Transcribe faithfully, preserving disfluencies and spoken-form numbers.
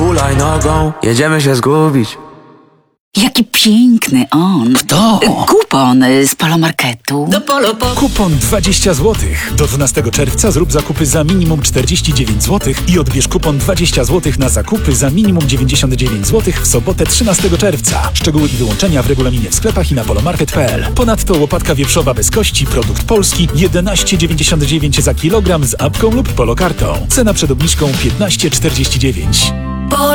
Hulaj nogą, jedziemy się zgubić. Jaki piękny on. Kto? Kupon z Polomarketu. Do Polo po... Kupon dwadzieścia złotych. Do dwunastego czerwca zrób zakupy za minimum czterdzieści dziewięć złotych i odbierz kupon dwadzieścia złotych na zakupy za minimum dziewięćdziesiąt dziewięć złotych w sobotę trzynastego czerwca. Szczegóły i wyłączenia w regulaminie w sklepach i na polomarket kropka p l. Ponadto łopatka wieprzowa bez kości, produkt polski, jedenaście dziewięćdziesiąt dziewięć za kilogram z apką lub polokartą. Cena przed obniżką piętnaście czterdzieści dziewięć.